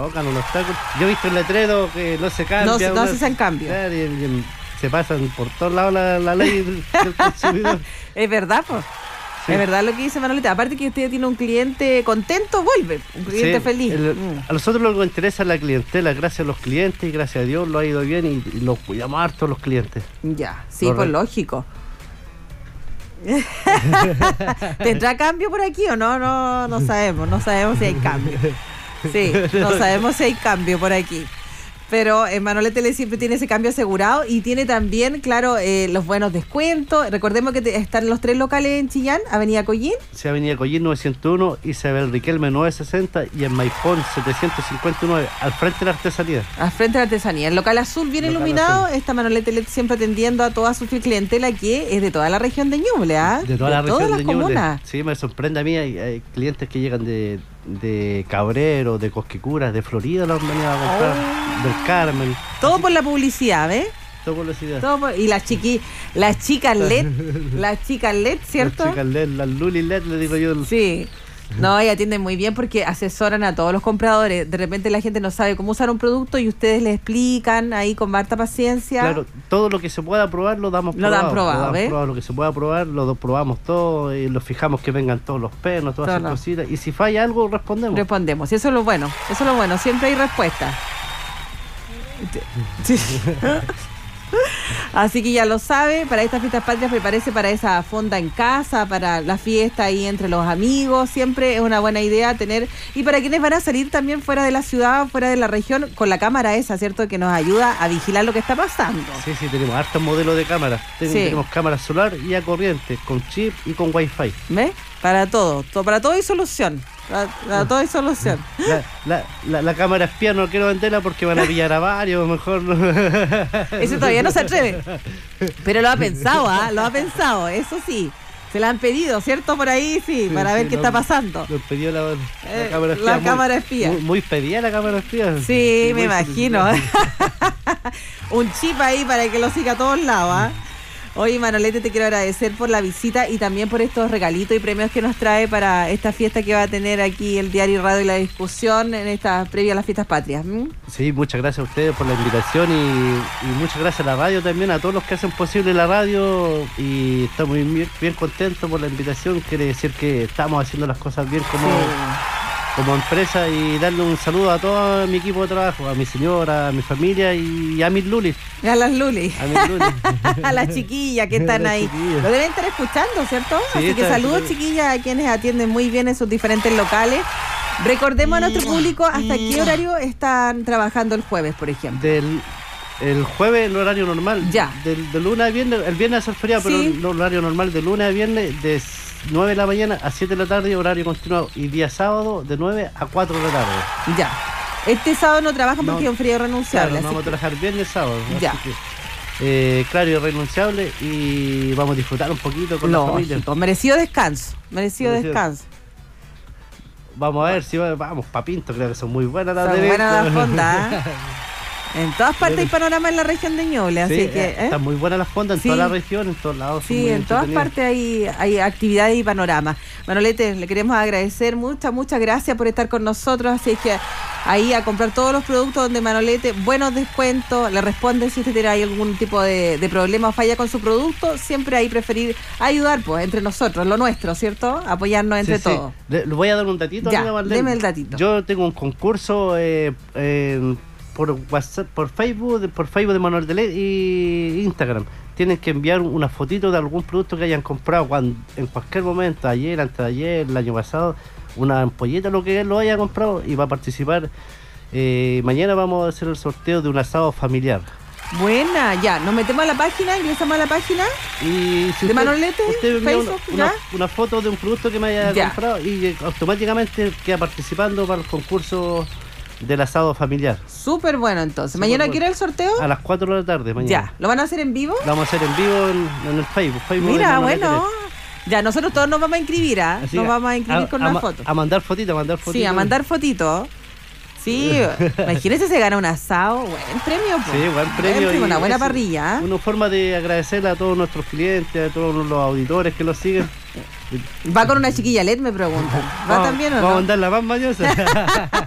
provocan un obstáculo. Yo he visto el letrero que no se cambia. No se hacen cambios. Claro, y se pasan por todos lados la ley del consumidor. Es verdad, pues. Sí. Es verdad lo que dice Manolete. Aparte que usted tiene un cliente contento, vuelve. Un cliente feliz. A nosotros lo que nos interesa es la clientela. Gracias a los clientes y gracias a Dios lo ha ido bien y los cuidamos harto los clientes. Ya, sí, pues lógico. ¿Tendrá cambio por aquí o no? No sabemos. No sabemos si hay cambio. Sí, no sabemos si hay cambio por aquí. Pero Manolete siempre tiene ese cambio asegurado y tiene también, claro, los buenos descuentos. Recordemos que están los 3 locales en Chillán, Avenida Collín. Sí, Avenida Collín 901, Isabel Riquelme 960 y en Maipón 759, al frente de la artesanía. Al frente de la artesanía. El local azul bien iluminado, está Manolete siempre atendiendo a toda su clientela que es de toda la región de Ñuble, ¿ah? De toda la región de Ñuble. Comunas. Sí, me sorprende a mí, hay clientes que llegan de Cabrero, de Cosquicura, de Florida, los han venido a comprar, del Carmen. Todo por la publicidad, ¿ves? Todo por la publicidad. Y las chicas LED, ¿cierto? Las chicas LED, las Luli LED, le digo yo. Sí. No, y atienden muy bien porque asesoran a todos los compradores. De repente la gente no sabe cómo usar un producto y ustedes les explican ahí con harta paciencia. Claro, todo lo que se pueda probar lo damos probado. Lo dan probado, lo que se pueda probar lo probamos todo y lo fijamos que vengan todos los pernos, todas esas cositas. Y si falla algo, respondemos. Y eso es lo bueno, siempre hay respuesta. Sí. Así que ya lo sabe, para estas fiestas patrias prepárese para esa fonda en casa, para la fiesta ahí entre los amigos, siempre es una buena idea tener, y para quienes van a salir también fuera de la ciudad, fuera de la región, con la cámara esa, ¿cierto? Que nos ayuda a vigilar lo que está pasando. Sí, tenemos hartos modelos de cámaras, tenemos cámara solar y a corriente, con chip y con wifi. ¿Ves? Para todo hay solución. Para todo hay solución. La cámara espía no quiero venderla porque van a pillar a varios, mejor no. Eso todavía no se atreve. Pero lo ha pensado, eso sí. Se la han pedido, ¿cierto? Por ahí, sí, para ver qué está pasando. Lo pidió la cámara espía. Muy pedida la cámara espía. Sí, me imagino. Un chip ahí para que lo siga a todos lados, ¿eh? Oye, Manolete, te quiero agradecer por la visita y también por estos regalitos y premios que nos trae para esta fiesta que va a tener aquí el Diario Radio y la discusión en esta previa a las fiestas patrias. Sí, muchas gracias a ustedes por la invitación y muchas gracias a la radio también, a todos los que hacen posible la radio, y estamos bien contentos por la invitación. Quiere decir que estamos haciendo las cosas bien como empresa, y darle un saludo a todo mi equipo de trabajo, a mi señora, a mi familia y a mis lulis. A las lulis. A mis lulis. A las chiquillas que están ahí. Lo deben estar escuchando, ¿cierto? Sí, así que saludos, chiquillas, a quienes atienden muy bien en sus diferentes locales. Recordemos a nuestro público hasta qué horario están trabajando el jueves, por ejemplo. El jueves el horario normal. Ya. De lunes a viernes, el viernes es el feriado, pero el horario normal de lunes a viernes de 9 de la mañana a 7 de la tarde, horario continuado, y día sábado de 9 a 4 de la tarde. Ya. Este sábado no trabajan porque es un feriado renunciable. Claro, no vamos a trabajar viernes, sábado. Ya. Así que, claro, y renunciable, y vamos a disfrutar un poquito con la familia. Merecido descanso. Vamos a ver si vamos pa' Pinto, creo que son muy buenas las de buenas las fondas. En todas partes hay panorama en la región de Ñuble, así que... Están muy buenas las fondas en toda la región, en todos lados. Sí, en todas partes hay actividades y panorama. Manolete, le queremos agradecer muchas gracias por estar con nosotros, así que ahí a comprar todos los productos donde Manolete, buenos descuentos, le responde si usted tiene algún tipo de problema o falla con su producto, siempre ahí preferir ayudar, pues, entre nosotros, lo nuestro, ¿cierto? Apoyarnos entre todos. Le voy a dar un datito. Ya, deme el datito. Yo tengo un concurso por WhatsApp, por Facebook de Manuel de LED y Instagram. Tienen que enviar una fotito de algún producto que hayan comprado en cualquier momento, ayer, antes de ayer, el año pasado, una ampolleta, lo que lo haya comprado, y va a participar. Mañana vamos a hacer el sorteo de un asado familiar. Buena, ya, nos metemos a la página, ingresamos a la página y si de Manolete, usted Facebook, una foto de un producto que me haya comprado, y automáticamente queda participando para el concurso del asado familiar. Súper bueno, entonces. ¿Mañana quiere el sorteo? A las 4 de la tarde, mañana. Ya. ¿Lo van a hacer en vivo? Lo vamos a hacer en vivo en el Facebook. Mira, bueno. Ya, nosotros todos nos vamos a inscribir, nos vamos a inscribir con una foto. A mandar fotito, Sí, a mandar fotito. Sí, imagínese, se gana un asado, buen premio. Sí, buen premio. Una buena parrilla. Una forma de agradecerle a todos nuestros clientes, a todos los auditores que los siguen. ¿Va con una chiquilla LED, me preguntan? ¿Va también o no? Vamos a mandar la más mañosa.